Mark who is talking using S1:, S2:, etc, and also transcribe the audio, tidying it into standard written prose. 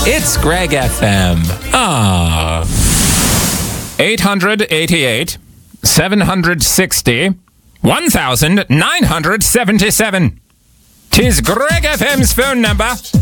S1: It's Greg FM. 888 760 1977. 'Tis Greg FM's phone number.